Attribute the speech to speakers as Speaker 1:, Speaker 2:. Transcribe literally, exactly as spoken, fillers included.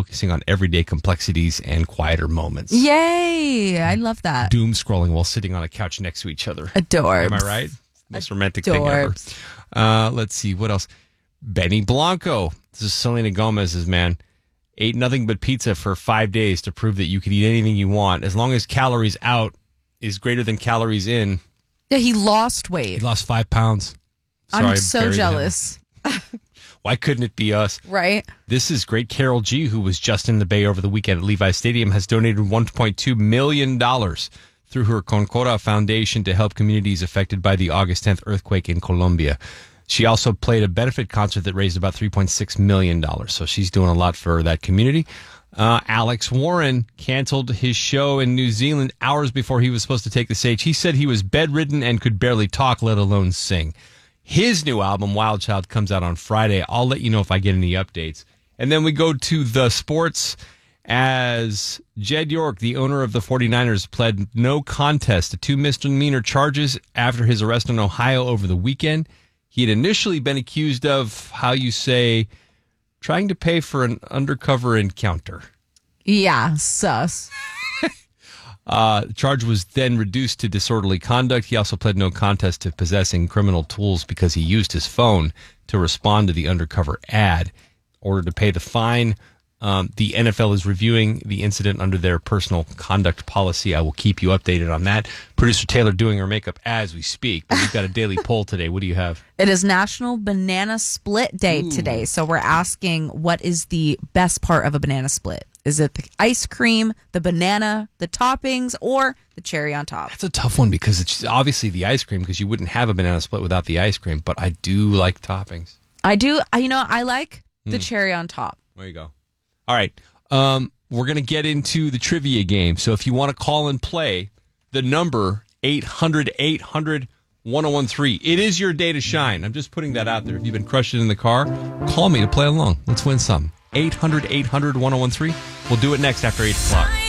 Speaker 1: focusing on everyday complexities and quieter moments.
Speaker 2: Yay! I love that.
Speaker 1: Doom scrolling while sitting on a couch next to each other.
Speaker 2: Adorbs.
Speaker 1: Am I right? Most romantic
Speaker 2: Adorbs.
Speaker 1: thing ever. Uh, let's see. What else? Benny Blanco. This is Selena Gomez's man. Ate nothing but pizza for five days to prove that you could eat anything you want. As long as calories out is greater than calories in.
Speaker 2: Yeah, he lost
Speaker 1: He
Speaker 2: weight.
Speaker 1: lost five pounds. Sorry,
Speaker 2: I'm
Speaker 1: I
Speaker 2: so
Speaker 1: buried him.
Speaker 2: jealous.
Speaker 1: Why couldn't it be us?
Speaker 2: Right?
Speaker 1: This is great. Carol G., who was just in the Bay over the weekend at Levi's Stadium, has donated one point two million dollars through her Concora Foundation to help communities affected by the August tenth earthquake in Colombia. She also played a benefit concert that raised about three point six million dollars. So she's doing a lot for that community. Uh, Alex Warren canceled his show in New Zealand hours before he was supposed to take the stage. He said he was bedridden and could barely talk, let alone sing. His new album, Wild Child, comes out on Friday. I'll let you know if I get any updates. And then we go to the sports as Jed York, the owner of the 49ers, pled no contest to two misdemeanor charges after his arrest in Ohio over the weekend. He had initially been accused of, how you say, trying to pay for an undercover encounter.
Speaker 2: Yeah, sus.
Speaker 1: Uh, the charge was then reduced to disorderly conduct. He also pled no contest to possessing criminal tools because he used his phone to respond to the undercover ad. In order to pay the fine, um, the N F L is reviewing the incident under their personal conduct policy. I will keep you updated on that. Producer Taylor doing her makeup as we speak. But we've got a daily poll today. What do you have?
Speaker 2: It is National Banana Split Day
Speaker 1: Ooh.
Speaker 2: today. So we're asking, what is the best part of a banana split? Is it the ice cream, the banana, the toppings, or the cherry on top?
Speaker 1: That's a tough one because it's obviously the ice cream, because you wouldn't have a banana split without the ice cream. But I do like toppings.
Speaker 2: I do. I- You know, I like the
Speaker 1: Hmm.
Speaker 2: cherry on top.
Speaker 1: There you go. All right. Um, we're going to get into the trivia game. So if you want to call and play, the number eight hundred, eight hundred, ten thirteen. It is your day to shine. I'm just putting that out there. If you've been crushing in the car, call me to play along. Let's win some. eight hundred, eight hundred, ten thirteen. We'll do it next after eight o'clock.